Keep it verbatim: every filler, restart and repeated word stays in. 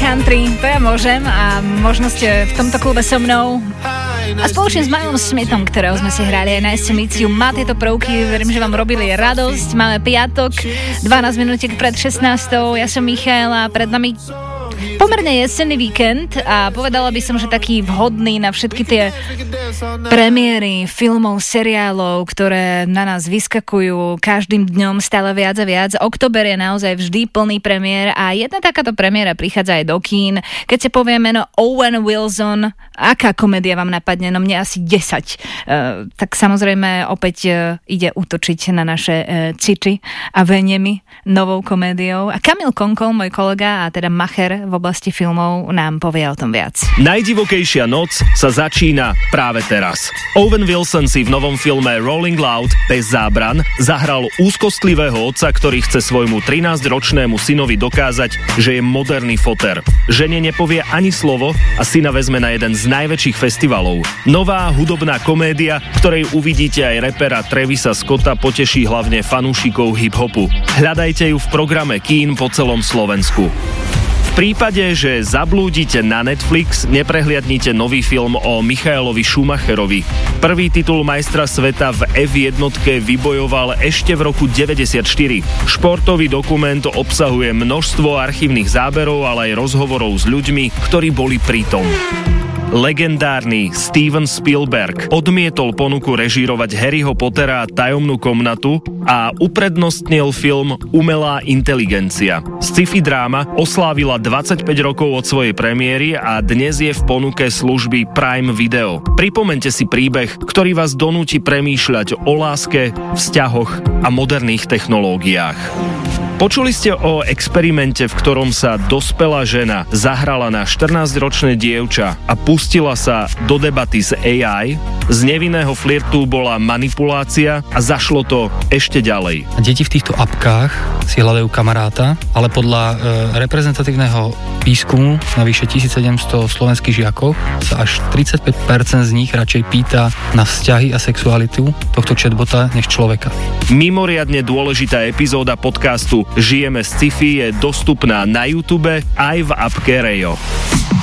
country, to ja môžem a možno ste v tomto klube so mnou. A spoločne s Milom Smithom, ktorého sme si hrali aj Nice to Meet You, má tieto prvky, verím, že vám robili radosť. Máme piatok, dvanásť minútiek pred šestnástou, ja som Michaela, pred nami pomerne jesenný víkend a povedala by som, že taký vhodný na všetky tie premiéry filmov, seriálov, ktoré na nás vyskakujú každým dňom stále viac a viac. Október je naozaj vždy plný premiér a jedna takáto premiéra prichádza aj do kín. Keď sa povie meno Owen Wilson, aká komédia vám napadne? No mne asi desať. Uh, tak samozrejme opäť uh, ide útočiť na naše uh, city a venemy novou komédiou. A Kamil Konkol, môj kolega a teda macher v oblasti filmov, nám povie o tom viac. Najdivokejšia noc sa začína práve teraz. Owen Wilson si v novom filme Rolling Loud bez zábran zahral úzkostlivého otca, ktorý chce svojmu trinásťročnému synovi dokázať, že je moderný foter. Žene nepovie ani slovo a syna vezme na jeden z najväčších festivalov. Nová hudobná komédia, ktorej uvidíte aj repera Travisa Scotta, poteší hlavne fanúšikov hip-hopu. Hľadajte ju v programe kín po celom Slovensku. V prípade, že zablúdite na Netflix, neprehliadnite nový film o Michaelovi Schumacherovi. Prvý titul majstra sveta v ef jedna vybojoval ešte v roku deväťdesiatštyri. Športový dokument obsahuje množstvo archívnych záberov, ale aj rozhovorov s ľuďmi, ktorí boli pritom. Legendárny Steven Spielberg odmietol ponuku režírovať Harryho Pottera a tajomnú komnatu a uprednostnil film Umelá inteligencia. Sci-fi dráma oslávila dvadsaťpäť rokov od svojej premiéry a dnes je v ponuke služby Prime Video. Pripomeňte si príbeh, ktorý vás donúti premýšľať o láske, vzťahoch a moderných technológiách. Počuli ste o experimente, v ktorom sa dospelá žena zahrala na štrnásťročné dievča a pustila sa do debaty s á í? Z nevinného flirtu bola manipulácia a zašlo to ešte ďalej. Deti v týchto apkách si hľadajú kamaráta, ale podľa e, reprezentatívneho výskumu na vyše tisícsedemsto slovenských žiakov sa až tridsaťpäť percent z nich radšej pýta na vzťahy a sexualitu tohto chatbota než človeka. Mimoriadne dôležitá epizóda podcastu Žijeme z sci-fi je dostupná na YouTube aj v appke Rejo.